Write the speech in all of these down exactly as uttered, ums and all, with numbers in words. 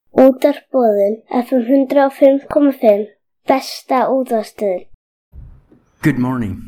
Útvarpsboðun F M one oh five komma fimm, besta útvarpsstöðin. Good morning.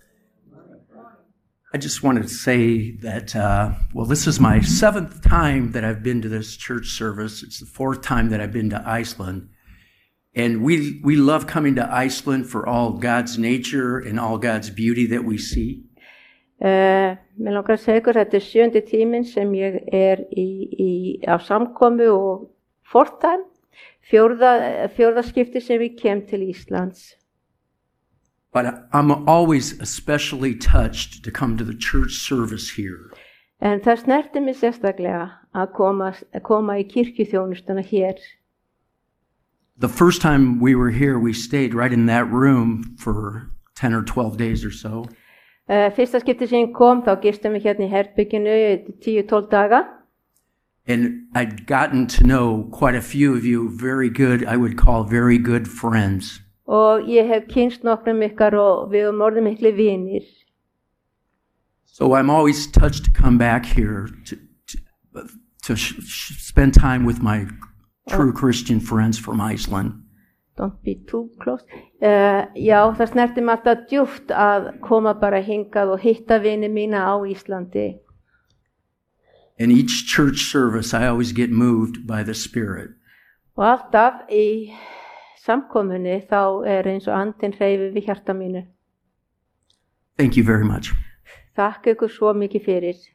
I just wanted to say that, uh, well, this is my seventh time that I've been to this church service. It's the fourth time that I've been to Iceland. And we we love coming to Iceland for all God's nature and all God's beauty that we see. Uh, mér langar að segja ykkur, þetta er sjöndi tíminn sem ég er í, í, á samkomu og fourth time, fjórða, fjórða skipti sem ég kem til Íslands. But I'm always especially touched to come to the church service here. En það snerti mig sérstaklega að koma, að koma í kirkjuþjónustuna hér. The first time we were here, we stayed right in that room for ten or twelve days or so. Uh, fyrsta skipti sem ég kom, þá gistum við hérna í herbygginu tíu til tólf daga. And I'd gotten to know quite a few of you very good, I would call very good friends. Og ég hef kynst nokkrum ykkar og við erum orðið miklu vinir. So I'm always touched to come back here to, to, to sh- sh- spend time with my true Christian friends from Iceland. Don't be too close. Uh, já, það snerti mig alltaf djúpt að koma bara hingað og hitta vini mína á Íslandi. In each church service, I always get moved by the Spirit. Og alltaf í samkomunni þá er eins og andinn hreyfir við hjarta mínu. Thank you very much. Þakka ykkur svo mikið fyrir.